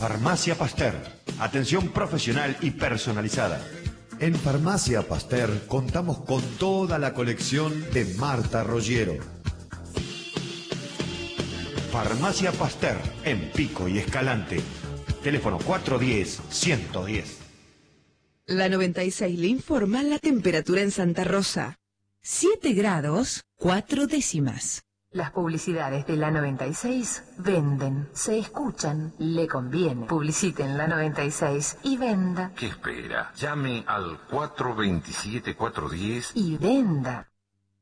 Farmacia Pasteur. Atención profesional y personalizada. En Farmacia Pasteur contamos con toda la colección de Marta Rogero. Farmacia Pasteur, en Pico y Escalante. Teléfono 410-110. La 96 le informa la temperatura en Santa Rosa. 7 grados, 4 décimas. Las publicidades de la 96 venden, se escuchan, le conviene. Publicite en la 96 y venda. ¿Qué espera? Llame al 427-410 y venda.